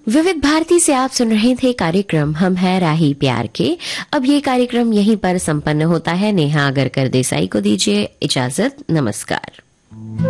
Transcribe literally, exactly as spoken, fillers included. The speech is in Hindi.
विविध भारती से आप सुन रहे थे कार्यक्रम हम है राही प्यार के। अब ये कार्यक्रम यहीं पर संपन्न होता है। नेहा अगरकर देसाई को दीजिए इजाजत। नमस्कार।